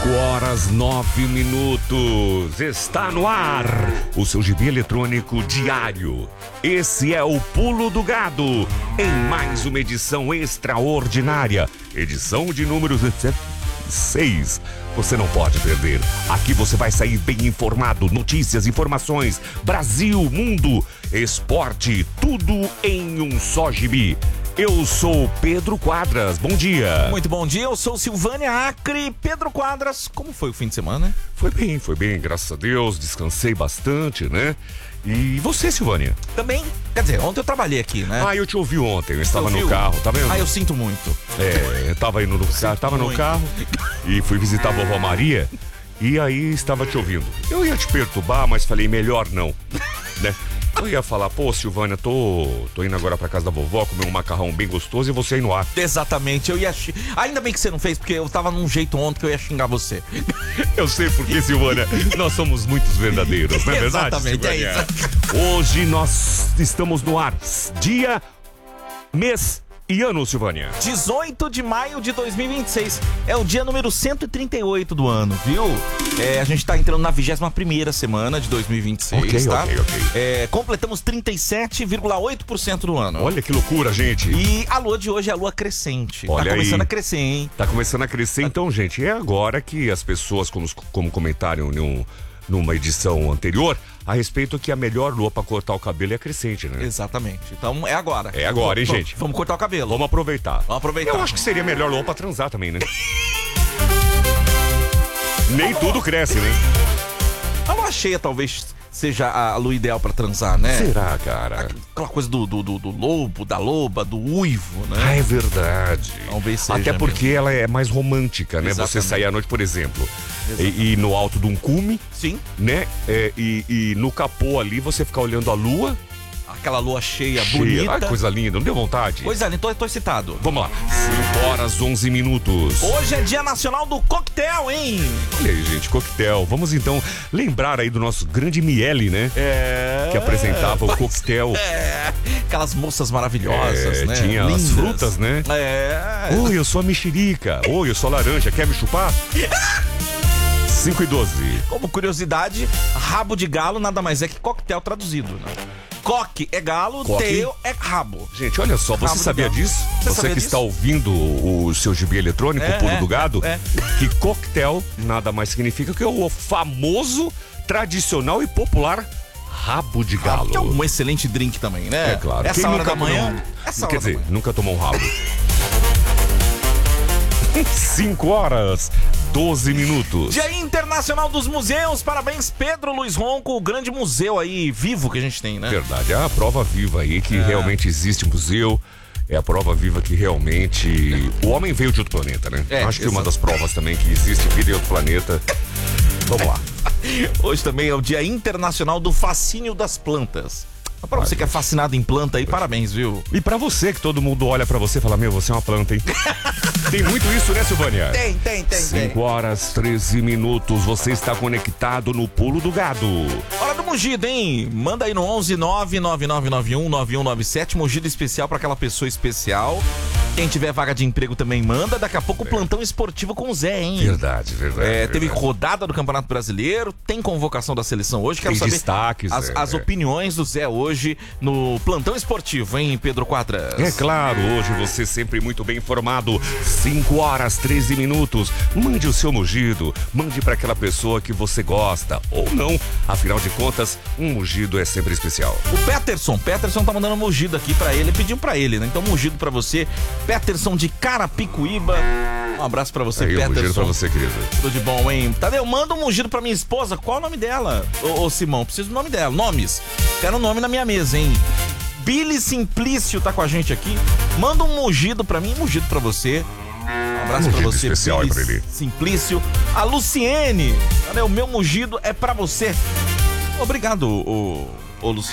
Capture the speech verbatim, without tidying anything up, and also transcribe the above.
horas, nove minutos. Está no ar o seu gibi eletrônico diário. Esse é o Pulo do Gado, em mais uma edição extraordinária. Edição de número seis. Você não pode perder. Aqui você vai sair bem informado. Notícias, informações, Brasil, mundo, esporte, tudo em um só gibi. Eu sou Pedro Quadras, bom dia. Muito bom dia, eu sou Silvânia Acre. Pedro Quadras, como foi o fim de semana? Foi bem, foi bem, graças a Deus, descansei bastante, né? E você, Silvânia? Também, quer dizer, ontem eu trabalhei aqui, né? Ah, eu te ouvi ontem, eu estava no carro, tá vendo? Ah, eu sinto muito. É, eu tava indo no carro, tava no carro e fui visitar a vovó Maria e aí estava te ouvindo. Eu ia te perturbar, mas falei, melhor não, né? Eu ia falar, pô, Silvânia, tô, tô indo agora pra casa da vovó, comer um macarrão bem gostoso e você aí no ar. Exatamente, eu ia... Xing... Ainda bem que você não fez, porque eu tava num jeito ontem que eu ia xingar você. Eu sei porque, Silvânia, nós somos muitos verdadeiros, não é verdade, Exatamente, Silvânia? é isso. Hoje nós estamos no ar, dia, mês e ano, Silvânia. dezoito de maio de dois mil e vinte e seis. É o dia número cento e trinta e oito do ano, viu? É, a gente tá entrando na vigésima primeira semana de dois mil e vinte e seis, Ok, tá? ok, ok. É, completamos trinta e sete vírgula oito por cento do ano. Olha que loucura, gente. E a lua de hoje é a lua crescente. Olha tá começando aí. a crescer, hein? Tá começando a crescer, então, gente, é agora que as pessoas, como, como comentaram num, numa edição anterior, a respeito que a melhor lua pra cortar o cabelo é a crescente, né? Exatamente. Então é agora. É agora, hein, Vamos- gente? Vamos cortar o cabelo. Vamos aproveitar. Vamos aproveitar. Eu acho que seria melhor lua pra transar também, né? Nem tudo cresce, né? A lua cheia talvez seja a lua ideal pra transar, né? Será, cara? Aquela coisa do, do, do, do lobo, da loba, do uivo, né? Ah, é verdade. Talvez seja Até porque mesmo. ela é mais romântica, né? Você Exatamente. sair à noite, por exemplo, e, e no alto de um cume, Sim. né? É, e, e no capô ali você ficar olhando a lua. Aquela lua cheia, Cheia. bonita. Ai, coisa linda, não deu vontade? Pois é, tô, tô excitado. Vamos lá, cinco horas, onze minutos. Hoje é dia nacional do coquetel, hein? Olha aí, gente, coquetel. Vamos então lembrar aí do nosso grande Miele, né? É. Que apresentava o coquetel. É. Aquelas moças maravilhosas, É, né? tinha as Lindas. frutas, né? É. Oi, eu sou a mexerica. Oi, eu sou a laranja. Quer me chupar? cinco e doze. Como curiosidade, rabo de galo nada mais é que coquetel traduzido, né? Coque é galo, Coque. tail é rabo. Gente, olha só, você Rabo de sabia galo. disso? Você Você, sabia que disso? está ouvindo o seu gibi eletrônico, É, o Pulo é, do Gado, é, é. que coquetel nada mais significa que o famoso, tradicional e popular rabo de galo. Que é um excelente drink também, né? É claro. Essa Quem hora nunca da manhã. tomou- Essa Quer hora dizer, da manhã. nunca tomou um rabo. cinco horas, doze minutos. Dia Internacional dos Museus, parabéns Pedro Luiz Ronco, o grande museu aí vivo que a gente tem, né? Verdade, é a prova viva aí que realmente existe museu. É a prova viva que realmente o homem veio de outro planeta, né? É, Acho que uma exato. das provas também que existe vida em outro planeta. Vamos lá. Hoje também é o Dia Internacional do Fascínio das Plantas. Pra você que é fascinado em planta aí, parabéns, viu? E pra você que todo mundo olha pra você e fala, meu, você é uma planta, hein? Tem muito isso, né, Silvânia? Tem, tem, tem, cinco horas, treze minutos, você está conectado no Pulo do Gado. Hora do Mugido, hein? Manda aí no onze nove nove nove nove um nove um nove sete, Mugido especial pra aquela pessoa especial. Quem tiver vaga de emprego também manda. Daqui a pouco o plantão esportivo com o Zé, hein? Verdade, verdade. É, teve verdade. rodada do Campeonato Brasileiro, tem convocação da seleção hoje. Quero Tem saber destaques, as, é. as opiniões do Zé hoje no plantão esportivo, hein, Pedro Quadras? É claro, hoje você sempre muito bem informado. cinco horas, treze minutos. Mande o seu mugido, mande pra aquela pessoa que você gosta, ou não. Afinal de contas, um mugido é sempre especial. O Peterson, Peterson tá mandando um mugido aqui pra ele, pediu pra ele, né? Então mugido pra você, Peterson de Carapicuíba. Um abraço pra você, Aí, um Peterson. mugido pra você, querido. Tudo de bom, hein? Tadeu, manda um mugido pra minha esposa. Qual é o nome dela? Ô, ô Simão, preciso do nome dela. Nomes. Quero o nome na minha mesa, hein? Billy Simplício tá com a gente aqui. Manda um mugido pra mim, um mugido pra você. Um abraço pra Mugido você, especial aí Billy pra ele. Simplício. A Luciene. Cadê? O meu mugido é pra você. Obrigado, ô, ô Luciene.